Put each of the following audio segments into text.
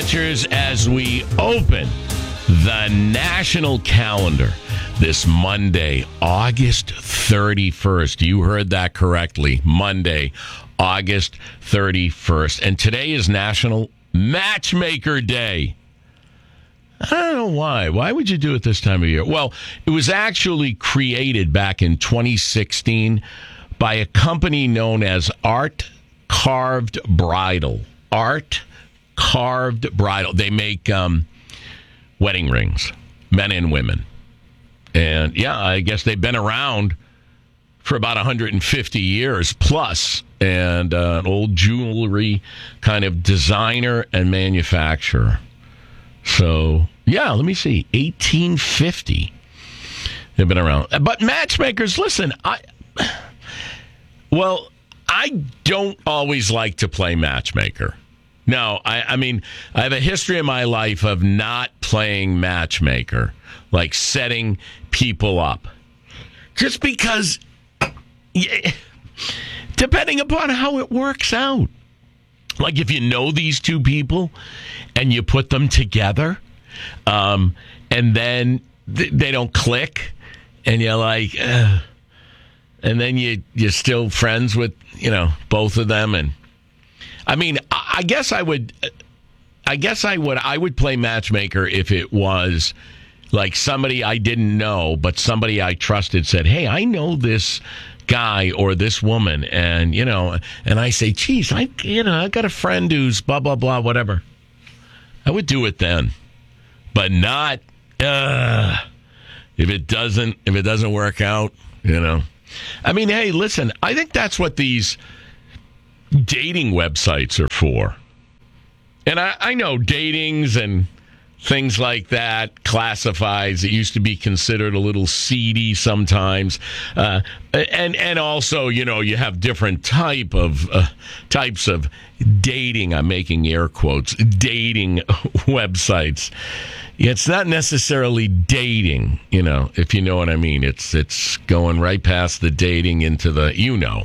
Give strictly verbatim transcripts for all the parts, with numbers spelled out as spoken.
As we open the national calendar this Monday, August thirty-first. You heard that correctly. Monday, August thirty-first. And today is National Matchmaker Day. I don't know why. Why would you do it this time of year? Well, it was actually created back in twenty sixteen by a company known as Art Carved Bridal. Art Carved Bridal. They make um, wedding rings, men and women. And yeah, I guess they've been around for about one hundred fifty years plus, and uh, an old jewelry kind of designer and manufacturer. So, yeah, let me see. eighteen fifty. They've been around. But matchmakers, listen, I, well, I don't always like to play matchmaker. No, I, I mean, I have a history in my life of not playing matchmaker, like setting people up. Just because, yeah, depending upon how it works out. Like if you know these two people and you put them together, um, and then th- they don't click, and you're like, Ugh. and then you, you're still friends with, you know, both of them, and I mean, I guess I would, I guess I would, I would play matchmaker if it was like somebody I didn't know, but somebody I trusted said, "Hey, I know this guy or this woman," and you know, and I say, "Geez, I, you know, I got a friend who's blah blah blah, whatever." I would do it then, but not uh, if it doesn't, if it doesn't work out, you know. I mean, hey, listen, I think that's what these dating websites are for. And I, I know datings and things like that, classifieds, it used to be considered a little seedy sometimes. Uh, and and also, you know, you have different type of uh, types of dating, I'm making air quotes, dating websites. It's not necessarily dating, you know, if you know what I mean. It's it's going right past the dating into the, you know.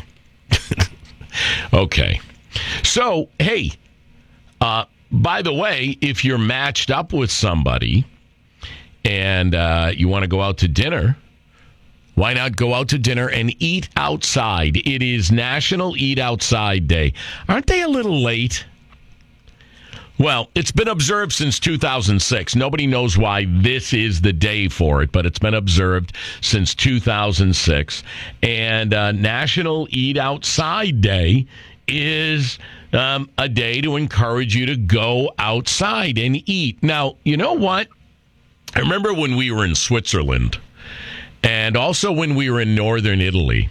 Okay. So, hey, uh, by the way, if you're matched up with somebody and uh, you want to go out to dinner, why not go out to dinner and eat outside? It is National Eat Outside Day. Aren't they a little late? Well, it's been observed since two thousand six. Nobody knows why this is the day for it, but it's been observed since two thousand six. And uh, National Eat Outside Day is um, a day to encourage you to go outside and eat. Now, you know what? I remember when we were in Switzerland and also when we were in northern Italy,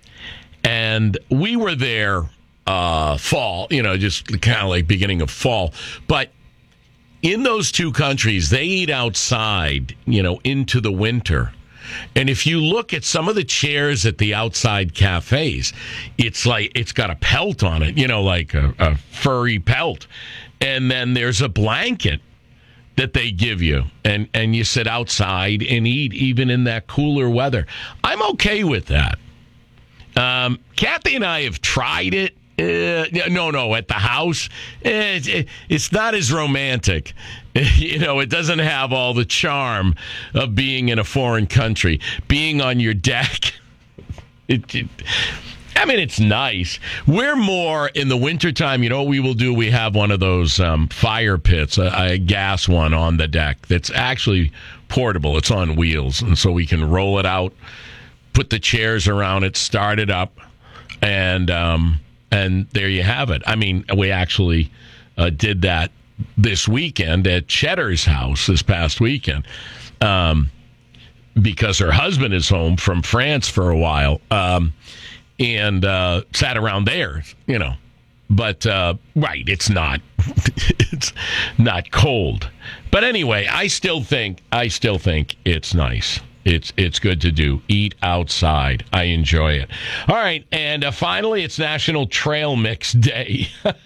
and we were there uh, fall, you know, just kind of like beginning of fall. But in those two countries, they eat outside, you know, into the winter. And if you look at some of the chairs at the outside cafes, it's like it's got a pelt on it, you know, like a, a furry pelt. And then there's a blanket that they give you. And, and you sit outside and eat even in that cooler weather. I'm okay with that. Um, Kathy and I have tried it. Uh, no, no, at the house, it's, it's not as romantic. You know, it doesn't have all the charm of being in a foreign country. Being on your deck, it, it, I mean, it's nice. We're more in the wintertime. You know what we will do? We have one of those um, fire pits, a, a gas one on the deck that's actually portable. It's on wheels, and so we can roll it out, put the chairs around it, start it up, and um, and there you have it. I mean, we actually uh, did that this weekend at Cheddar's house this past weekend um, because her husband is home from France for a while um, and uh, sat around there, you know. But, uh, right, it's not it's not cold. But anyway, I still think I still think it's nice. It's it's good to do. Eat outside. I enjoy it. All right, and uh, finally, it's National Trail Mix Day.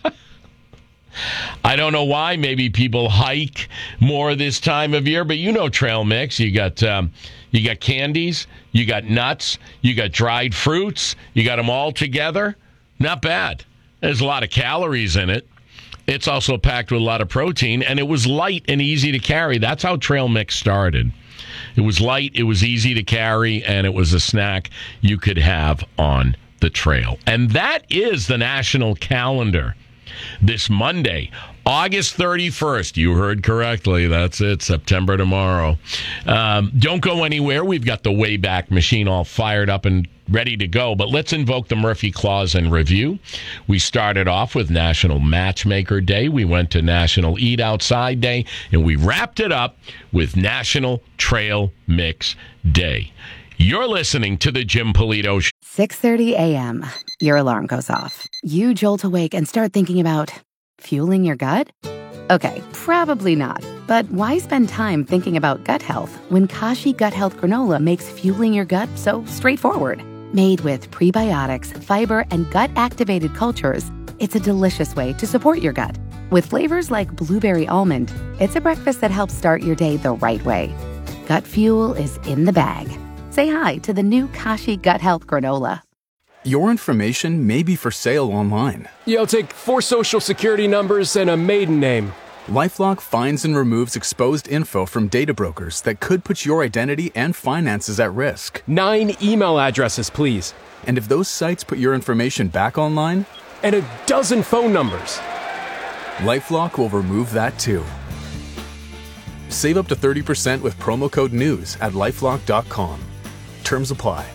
I don't know why. Maybe people hike more this time of year, but you know trail mix. You got um, you got candies, you got nuts, you got dried fruits. You got them all together. Not bad. There's a lot of calories in it. it's also packed with a lot of protein, and it was light and easy to carry. That's how Trail Mix started. It was light, it was easy to carry, and it was a snack you could have on the trail. And that is the national calendar. This Monday, August thirty-first. You heard correctly. That's it. September tomorrow. Um, don't go anywhere. We've got the Wayback Machine all fired up and ready to go. But let's invoke the Murphy Clause and review. We started off with National Matchmaker Day. We went to National Eat Outside Day. And we wrapped it up with National Trail Mix Day. You're listening to the Jim Polito Show. six thirty a.m. Your alarm goes off. You jolt awake and start thinking about fueling your gut? Okay, probably not. But why spend time thinking about gut health when Kashi Gut Health Granola makes fueling your gut so straightforward? Made with prebiotics, fiber, and gut-activated cultures, it's a delicious way to support your gut. With flavors like blueberry almond, it's a breakfast that helps start your day the right way. Gut fuel is in the bag. Say hi to the new Kashi Gut Health Granola. Your information may be for sale online. Yeah, I'll take four social security numbers and a maiden name. LifeLock finds and removes exposed info from data brokers that could put your identity and finances at risk. Nine email addresses, please. And if those sites put your information back online? And a dozen phone numbers. LifeLock will remove that too. Save up to thirty percent with promo code NEWS at lifelock dot com. Terms apply.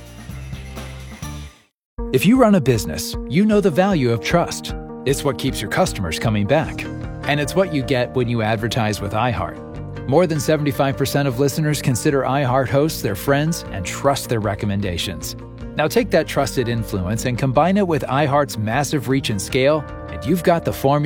If you run a business, you know the value of trust. It's what keeps your customers coming back. And it's what you get when you advertise with iHeart. More than seventy-five percent of listeners consider iHeart hosts their friends and trust their recommendations. Now take that trusted influence and combine it with iHeart's massive reach and scale, and you've got the formula